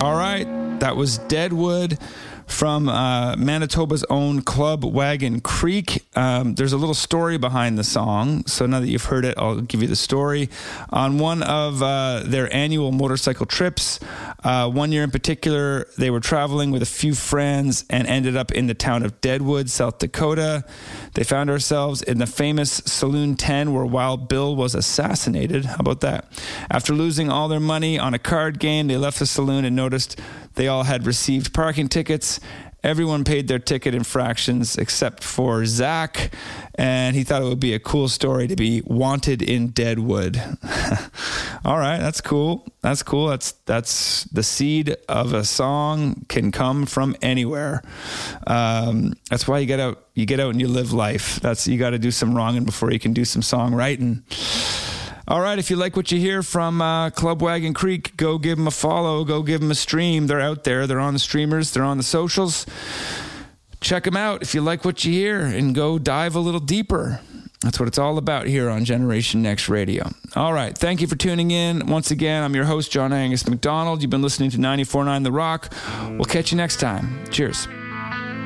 All right, that was Deadwood from Manitoba's own Club Wagon Creek. There's a little story behind the song, so now that you've heard it, I'll give you the story. On one of their annual motorcycle trips, one year in particular, they were traveling with a few friends and ended up in the town of Deadwood, South Dakota. They found ourselves in the famous Saloon 10 where Wild Bill was assassinated. How about that? After losing all their money on a card game, they left the saloon and noticed they all had received parking tickets. Everyone paid their ticket in fractions except for Zach, and he thought it would be a cool story to be wanted in Deadwood. All right, that's cool. That's cool. That's the seed of a song can come from anywhere. That's why you get out and you live life. You got to do some wronging before you can do some songwriting. All right, if you like what you hear from Club Wagon Creek, go give them a follow, go give them a stream. They're out there. They're on the streamers. They're on the socials. Check them out if you like what you hear and go dive a little deeper. That's what it's all about here on Generation Next Radio. All right, thank you for tuning in. Once again, I'm your host, John Angus McDonald. You've been listening to 94.9 The Rock. We'll catch you next time. Cheers.